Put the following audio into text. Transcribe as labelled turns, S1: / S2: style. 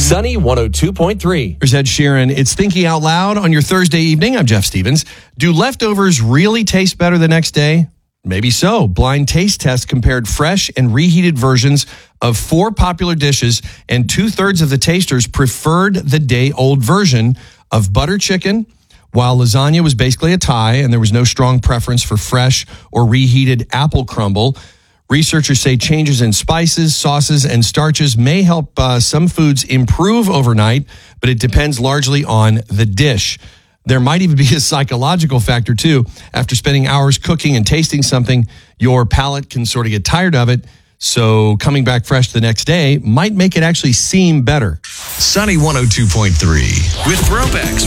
S1: Sunny 102.3.
S2: Here's Ed Sheeran. It's Thinking Out Loud on your Thursday evening. I'm Jeff Stevens. Do leftovers really taste better the next day? Maybe so. Blind taste test compared fresh and reheated versions of 4 popular dishes, and 2/3 of the tasters preferred the day-old version of butter chicken, while lasagna was basically a tie and there was no strong preference for fresh or reheated apple crumble. Researchers say changes in spices, sauces, and starches may help some foods improve overnight, but it depends largely on the dish. There might even be a psychological factor, too. After spending hours cooking and tasting something, your palate can sort of get tired of it. So coming back fresh the next day might make it actually seem better.
S3: Sunny 102.3 with Throwbacks.